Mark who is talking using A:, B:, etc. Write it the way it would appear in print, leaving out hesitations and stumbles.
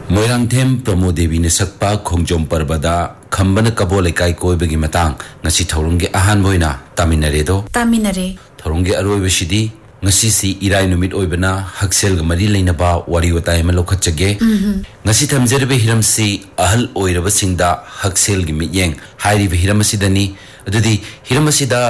A: मोइरांगथेम प्रमोद देवी ने सकपा खोंगजोम पर्वदा खंबन कबो लेकाई कोइबगी Matang ngasi thorongge ahan boina taminare do
B: taminare
A: thorongge aroibesidi ngasi si irai numit oibana haksel ga mari leinaba wari watai ma lokhatchage ngasi thamjerbe hiram si ahal oiraba singda haksel gi miyeng hairi hiram sidani adudi hiram sida